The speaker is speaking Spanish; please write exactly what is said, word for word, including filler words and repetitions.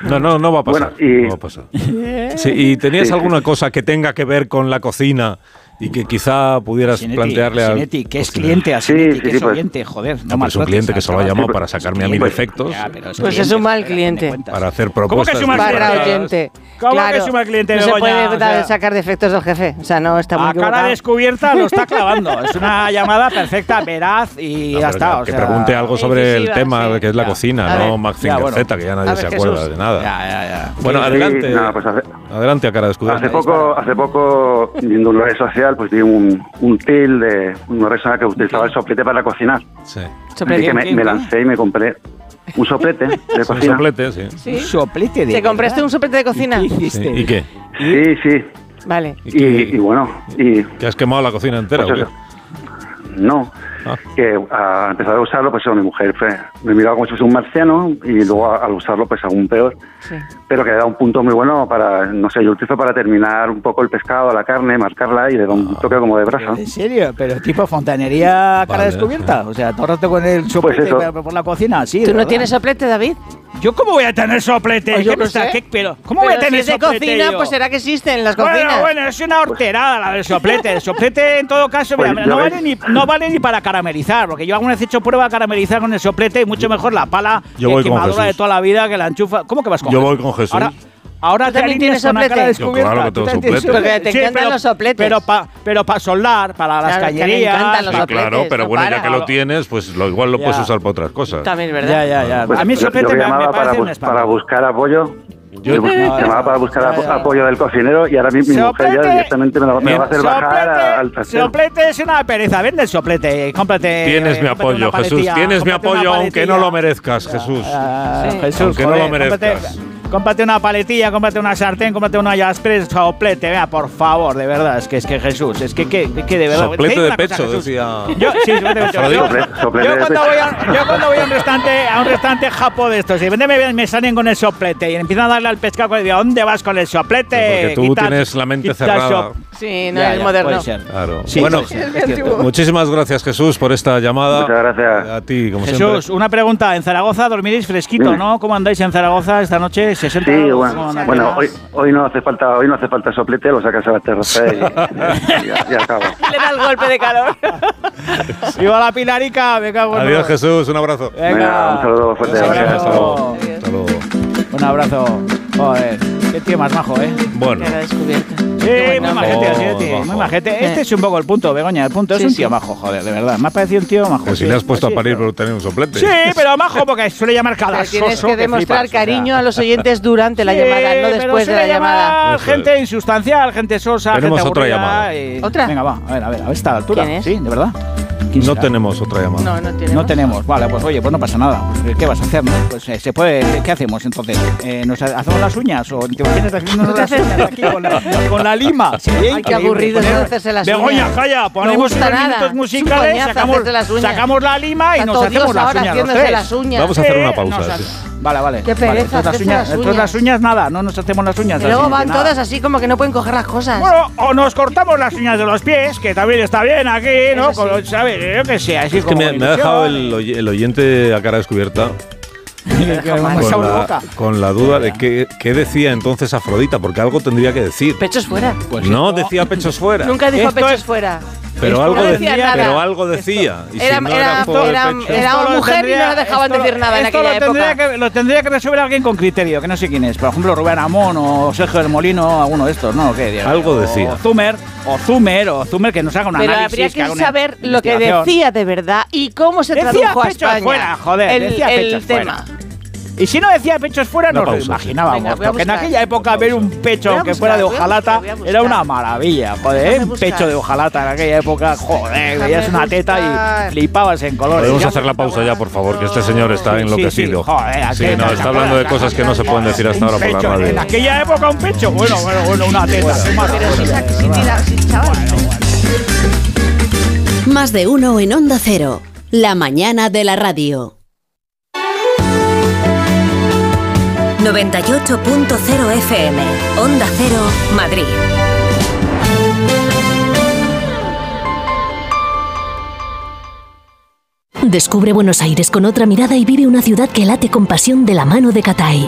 No, no, no va a pasar. Bueno, y, no va a pasar. Sí, ¿y tenías sí, alguna sí. cosa que tenga que ver con la cocina y que quizá pudieras Sinetti, plantearle a... Sinetti, que es cliente a Sinetti, sí, sí, que es pues, oyente, joder. No, no mal es un cliente que solo ha llamado para sacarme a mí defectos. Ya, es pues cliente, es un mal joder, cliente. Para hacer propuestas. ¿Cómo que es un mal cliente? Barra oyente. ¿Cómo claro, que es un mal cliente? No se puede Begoña, o sea, sacar defectos del jefe. O sea, no está muy a equivocado. cara descubierta lo está clavando. Es una llamada perfecta, veraz y no, ya está. Que, o sea, que pregunte algo sobre incisiva, el tema sí. que es la Ya. cocina, A no ver. Mazinger Ya, bueno. Z, que ya nadie A ver, se acuerda Jesús. de nada. Ya, ya, ya. Bueno, sí, adelante. Nada, pues hace, adelante a cara descubierta. hace poco, hace poco, viendo una red social, pues vi un, un til de una red social que utilizaba el soplete para cocinar. Sí. Así que me, me lancé y me compré un soplete de Un cocina. soplete, sí. ¿Sí? Un soplete de ¿Te compraste verdad? un soplete de cocina? ¿Qué Sí. hiciste? ¿Y qué? Sí, sí. Vale. ¿Y, Y, qué? y bueno, y ¿Que has quemado la cocina entera pues o eso. qué? No, Ah. que a empezar a usarlo, pues eso, mi mujer fue, me miraba como si fuese un marciano y luego a- al usarlo, pues aún peor. Sí. Pero que le da un punto muy bueno para, no sé, yo lo utilizo para terminar un poco el pescado, la carne, marcarla y le da un toque como de brasa. ¿En serio? ¿Pero tipo fontanería cara Vale. descubierta? O sea, todo el rato con el soplete eso. por, por la cocina, sí. ¿Tú de no verdad. tienes soplete, David? ¿Yo cómo voy a tener soplete? Pues yo ¿Qué me qué está- sé. qué- pero, ¿Cómo voy a Pero tener si es de soplete cocina, yo? pues será que existe en las Bueno, cocinas. bueno, es una horterada la del soplete. El soplete, en todo caso, Pues, mira, ¿ya no, ves? vale ni, no vale ni para caramelizar, porque yo alguna vez he hecho prueba de caramelizar con el soplete y mucho mejor la pala Yo que voy con quemadura de Jesús. toda la vida que la enchufa. ¿Cómo que vas con Yo Jesús? voy con Jesús. Ahora, ahora ¿Tú te también alineas tienes con la cara soplete? descubierta. Yo claro que ¿Tú tengo también tienes soplete. Porque te encantan pero, los sopletes. Pero para pero pa soldar, para las Claro, que le cañerías. encantan los Sí, sopletes, claro, pero no bueno, para. ya que lo tienes, pues lo, igual lo Ya. puedes usar para otras cosas. También es verdad. Ya, ya, ya. Pues a mí el yo- soplete yo me, me llamaba parece para, un bus- espanto. para buscar apoyo. Yo- Yo llamaba para buscar Ya, ya. apoyo del cocinero y ahora mi, mi mujer ya directamente me, lo- me va a hacer bajar a- al trastero. Soplete es una pereza. Vende el soplete. Cómprate. Tienes mi cómprate apoyo, una Jesús. paletilla, Tienes mi cómprate una apoyo, aunque no paletilla. lo merezcas, Jesús. Ah, Sí. Jesús, Aunque no lo joder, merezcas. Cómprate, cómprate una paletilla, cómprate una sartén, cómprate una Jaspres, soplete, vea, por favor, de verdad, es que es que Jesús, es que, que, que de verdad. Soplete Te digo de una cosa, pecho, Jesús. decía. Yo, sí, soplete de pecho. Afrodita. Yo, Soplete- soplete yo de cuando pecho. voy a, yo cuando voy a un restaurante, a un restaurante japo de estos, y de repente me, me salen con el soplete y empiezan a darle al pescado y digo, ¿dónde vas con el soplete? Porque tú Quita- tienes la mente quita cerrada. sop- Sí, no Ya, es ya, moderno. puede ser. Claro. Sí, bueno, puede ser, es cierto. muchísimas gracias, Jesús, por esta llamada. Muchas gracias. A ti, como Jesús, siempre. una pregunta. En Zaragoza dormiréis fresquito, Dime. ¿no? ¿Cómo andáis en Zaragoza esta noche? ¿sesenta? Sí, ¿Cómo bueno, andáis? bueno hoy, hoy no hace falta hoy no hace falta soplete, lo sacas a la terraza y, y, ya, ya acaba. Le da el golpe de calor. ¡Viva la Pilarica! Me cago en Adiós, todo. Jesús, un abrazo. Venga, Venga, un saludo fuerte. Un Gracias, abrazo. hasta luego. Hasta luego. Un abrazo. Joder, qué tío más majo, ¿eh? Bueno, Cara descubierta. Sí, Qué muy buen majete, nombre. sí, Oh, tío, muy majo. majete. Este es un poco el punto, Begoña. El punto es Sí, un tío sí. majo, joder, de verdad. Me ha parecido un tío majo. pues si sí. le has puesto Sí, a parir pero- por tener un soplete. Sí, pero majo porque suele llamar cada Pero tienes soso que demostrar flipas, o sea. cariño a los oyentes durante la Sí, llamada, no pero después de suele la llamada. llamar Eso gente es. insustancial, gente sosa, Tenemos gente otra aburrida llamada. y- ¿Otra? Venga, va, a ver, a ver, a ver, está a la altura. ¿Quién es? Sí, de verdad. ¿Quién No será? tenemos otra llamada. No, no tenemos. No tenemos, vale, pues oye, pues no pasa nada. Pues, ¿qué vas a hacer? No? Pues eh, se puede, ¿qué hacemos entonces? Eh, ¿Nos ha- hacemos las uñas o te imaginas haciéndonos ¿Tú te las haces? uñas aquí con la, con la lima? Sería Ay, qué increíble. aburrido es Poner- hacerse las Begoña, uñas. calla, No ponemos gusta unos nada. minutos Es un musicales, coñazo sacamos, hacerte las uñas. sacamos la lima y Está nos todo hacemos Dios las ahora uñas los haciéndose tres. las uñas. Vamos a hacer una Sí, pausa. nos sí. hace- Vale, vale. Qué Vale, pereza entonces las hacerse uñas, las entonces las uñas. uñas nada, no nos hacemos las uñas. Y luego así, van nada. todas así como que no pueden coger las cosas. Bueno, o nos cortamos las uñas de los pies, que también está bien aquí, ¿no? Eso sí. Con- ¿Sabes? Yo que sé, así Es que como me, me ha ilusión. dejado el, oy- el oyente a cara descubierta Que vamos a con una la, boca. con la duda de qué, qué decía entonces Afrodita, porque algo tendría que decir. Pechos fuera. Pues No esto- decía pechos fuera, Nunca dijo Esto pechos es- fuera. pero esto algo, no de- decía nada. pero algo decía. Y si Era, no era, era por el era, pecho. era Esto una lo mujer y tendría- no nos dejaban esto- decir nada en esto aquella lo tendría época. Que, lo tendría que resolver alguien con criterio, que no sé quién es. Por ejemplo, Rubén Amón o Sergio del Molino, alguno de estos, ¿no? ¿Qué? Algo O decía. Zumer, o Zumer, o Zumer, que nos haga un Pero análisis. habría que que haga una saber lo que investigación. decía de verdad y cómo se Decía tradujo a pechos España. fuera, joder, el, decía el pechos tema. fuera. Y si no decía pechos fuera, Una nos lo pausa, sí. imaginábamos. Venga, voy a porque en buscar. aquella época ver un pecho, Voy a aunque buscar, fuera de voy a hojalata, buscar, voy a era buscar. una maravilla. Joder, Déjame un buscar. pecho de hojalata en aquella época, joder, Déjame veías una teta buscar. y flipabas en colores. Podemos Ya- hacer la pausa ya, por favor, que este señor está Sí, sí, enloquecido. sí, joder, Sí, aquella- no, está hablando de cosas que no se pueden decir hasta Un ahora por la pecho, radio. En aquella época un pecho, bueno, bueno, bueno, una teta. qué Pero si, maravilla. si, tira, si chaval. Más de uno en Onda Cero. La mañana de la radio. noventa y ocho punto cero F M. Onda Cero, Madrid. Descubre Buenos Aires con otra mirada y vive una ciudad que late con pasión de la mano de Catay.